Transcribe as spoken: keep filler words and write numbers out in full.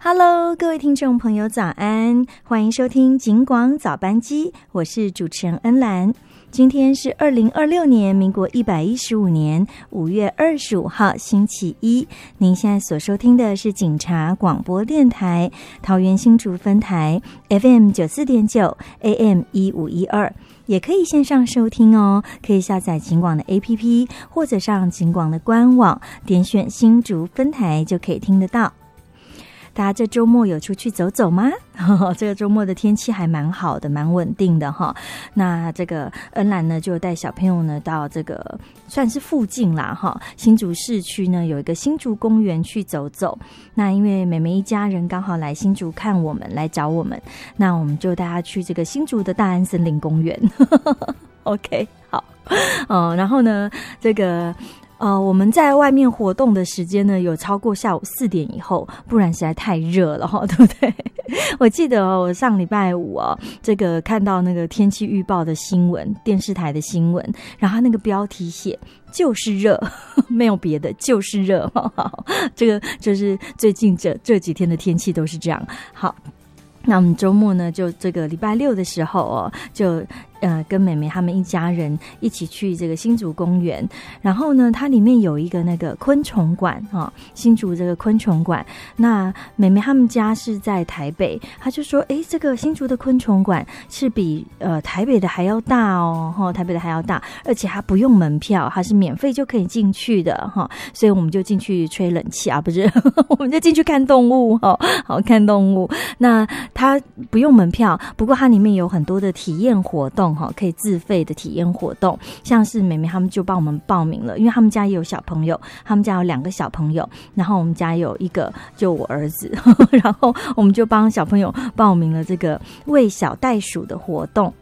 Hello， 各位听众朋友，早安！欢迎收听警广早班机，我是主持人恩兰。今天是二零二六年民国一百一十五年五月二十五号，星期一。您现在所收听的是警察广播电台桃园新竹分台 F M 九四点九 A M 一五一二，也可以线上收听哦。可以下载警广的 A P P， 或者上警广的官网，点选新竹分台就可以听得到。大家这周末有出去走走吗？这个周末的天气还蛮好的，蛮稳定的哈。那这个恩兰呢，就带小朋友呢到这个算是附近啦哈，新竹市区呢有一个新竹公园去走走。那因为妹妹一家人刚好来新竹看我们，来找我们，那我们就带她去这个新竹的大安森林公园。OK， 好，哦，然后呢，这个。呃，我们在外面活动的时间呢，有超过下午四点以后，不然实在太热了哈，对不对？我记得哦，我上礼拜五哦，这个看到那个天气预报的新闻，电视台的新闻，然后那个标题写就是热，没有别的，就是热。这个就是最近这这几天的天气都是这样。好，那我们周末呢，就这个礼拜六的时候哦，就。呃，跟妹妹他们一家人一起去这个新竹公园，然后呢，它里面有一个那个昆虫馆哈，新竹这个昆虫馆。那妹妹他们家是在台北，她就说，哎，这个新竹的昆虫馆是比呃台北的还要大哦，哈，台北的还要大，而且它不用门票，它是免费就可以进去的哈，所以我们就进去吹冷气啊，不是，我们就进去看动物哈，好看动物。那它不用门票，不过它里面有很多的体验活动。可以自费的体验活动，像是妹妹他们就帮我们报名了，因为他们家也有小朋友，他们家有两个小朋友，然后我们家有一个就我儿子，然后我们就帮小朋友报名了这个喂小袋鼠的活动。